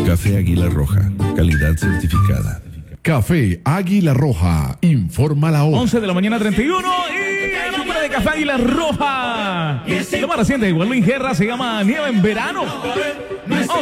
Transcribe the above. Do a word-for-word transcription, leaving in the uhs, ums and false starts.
Café Águila Roja, calidad certificada. Café Águila Roja, informa la hora. once de la mañana, treinta y uno. Y el nombre de Café Águila Roja, lo más reciente de Guadalupe Guerra, se llama Nieve en Verano.